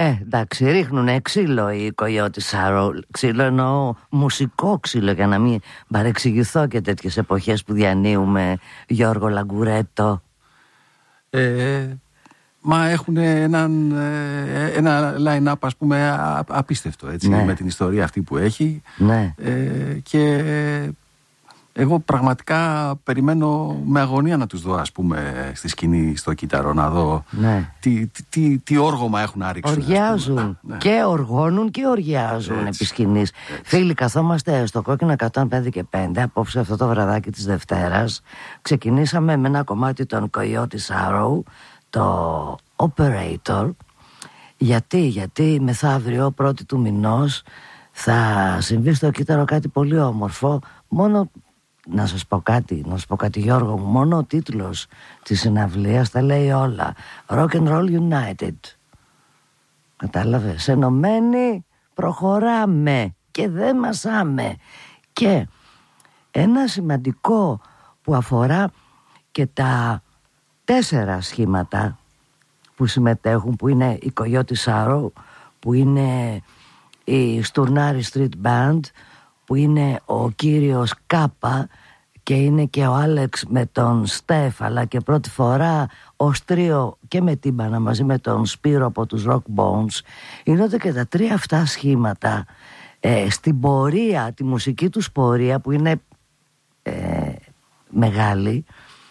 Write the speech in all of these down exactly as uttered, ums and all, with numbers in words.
Ε, εντάξει, ρίχνουνε ξύλο οι Κοϊότι Σάρο. Ξύλο εννοώ μουσικό ξύλο, για να μην παρεξηγηθώ και τέτοιες εποχές που διανύουμε, Γιώργο Λαγκουρέτο. Ε, μα έχουν έναν, ένα line-up, ας πούμε, απίστευτο, έτσι, ναι, με την ιστορία αυτή που έχει. Ναι. Ε, και εγώ πραγματικά περιμένω με αγωνία να τους δω, ας πούμε, στη σκηνή, στο κύτταρο, να δω, ναι, τι, τι, τι, τι όργωμα έχουν να ρίξουν. Οργιάζουν, ναι, και οργώνουν και οργιάζουν επί σκηνής. Φίλοι, καθόμαστε στο Κόκκινο εκατόν πέντε και πέντε απόψε αυτό το βραδάκι της Δευτέρας. Ξεκινήσαμε με ένα κομμάτι των Coyote Sarrow, το Operator. Γιατί, γιατί μεθαύριο πρώτη του μηνός θα συμβεί στο κύτταρο κάτι πολύ όμορφο. Μόνο να σας πω κάτι, να σας πω κάτι, Γιώργο μου, μόνο ο τίτλος της συναυλίας τα λέει όλα. Rock and Roll United. Κατάλαβες, ενωμένοι προχωράμε και δεν μασάμε. Και ένα σημαντικό που αφορά και τα τέσσερα σχήματα που συμμετέχουν, που είναι η Coyote Sarrow, που είναι η Στουρνάρι Street Band, που είναι ο κύριος Κάπα και είναι και ο Άλεξ με τον Στεφ, αλλά και πρώτη φορά ως τρίο και με τύμπανα μαζί με τον Σπύρο από τους Rock Bones. Είναι ότι και τα τρία αυτά σχήματα ε, στην πορεία, τη μουσική τους πορεία που είναι ε, μεγάλη,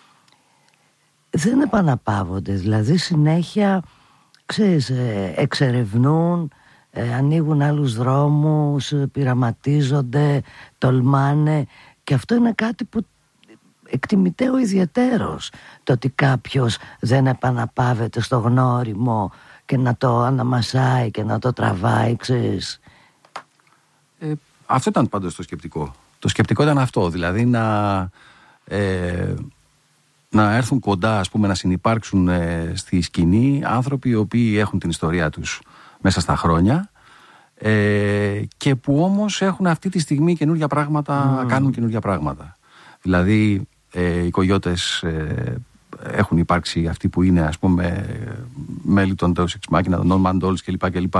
δεν επαναπαύονται. Δηλαδή συνέχεια, ξέρεις, ε, εξερευνούν, Ε, ανοίγουν άλλους δρόμους, πειραματίζονται, τολμάνε, και αυτό είναι κάτι που εκτιμητέω ιδιαιτέρως, το ότι κάποιος δεν επαναπαύεται στο γνώριμο και να το αναμασάει και να το τραβάει, ξέρεις. Ε, αυτό ήταν πάντως το σκεπτικό. Το σκεπτικό ήταν αυτό, δηλαδή να, ε, να έρθουν κοντά, ας πούμε, να συνυπάρξουν ε, στη σκηνή άνθρωποι οι οποίοι έχουν την ιστορία τους μέσα στα χρόνια, ε, και που όμως έχουν αυτή τη στιγμή καινούργια πράγματα, mm. κάνουν καινούργια πράγματα. Δηλαδή ε, οι Κογιώτες ε, έχουν υπάρξει αυτοί που είναι, ας πούμε, μέλη των Deus Ex Machina, των Norman Dolls κλπ. κλπ.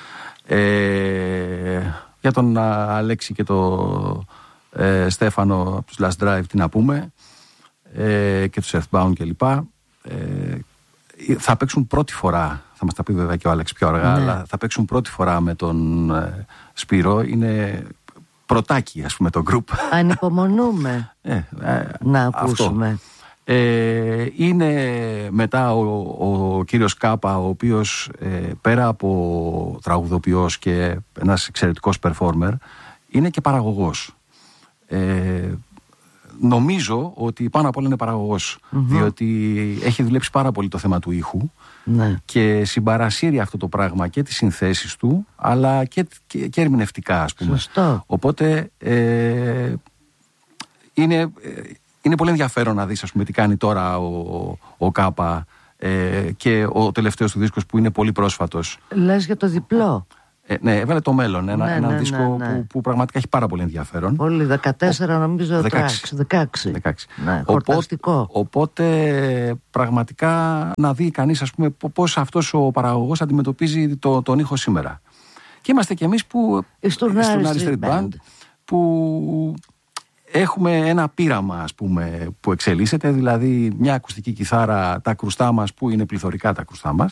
Ε, για τον Αλέξη και τον ε, Στέφανο από τους Last Drive, τι να πούμε, ε, και τους Earthbound κλπ. Ε, θα παίξουν πρώτη φορά, θα μας τα πει βέβαια και ο Άλεξ πιο αργά, ναι, αλλά θα παίξουν πρώτη φορά με τον ε, Σπύρο. Είναι πρωτάκι, ας πούμε, το group. Ανυπομονούμε ε, ε, να ακούσουμε. Ε, είναι μετά ο, ο κύριος Κάπα, ο οποίος ε, πέρα από τραγουδοποιός και ένας εξαιρετικός performer, είναι και παραγωγός. Ε, Νομίζω ότι πάνω απ' όλα είναι παραγωγός, mm-hmm. διότι έχει δουλέψει πάρα πολύ το θέμα του ήχου, ναι, και συμπαρασύρει αυτό το πράγμα και τις συνθέσεις του, αλλά και, και, και ερμηνευτικά, ας πούμε. Σωστό. Οπότε ε, είναι, είναι πολύ ενδιαφέρον να δεις, ας πούμε, τι κάνει τώρα ο, ο Κάπα, ε, και ο τελευταίος του δίσκος που είναι πολύ πρόσφατος. Λες για το διπλό. Ε, ναι, έβαλε το μέλλον. Ένα, ναι, ένα ναι, δίσκο ναι, ναι. Που, που πραγματικά έχει πάρα πολύ ενδιαφέρον. Πολύ, δεκατέσσερα ο, νομίζω, δεκαέξι. δεκαέξι. δεκαέξι. Ναι, χορταστικό. Οπότε, οπότε πραγματικά να δει κανείς, ας πούμε, πώς αυτός ο παραγωγός αντιμετωπίζει το, τον ήχο σήμερα. Και είμαστε κι εμείς που στον Άρη Street Band, που έχουμε ένα πείραμα, ας πούμε, που εξελίσσεται, δηλαδή μια ακουστική κιθάρα, τα ακουστά μας που είναι πληθωρικά τα ακουστά μας,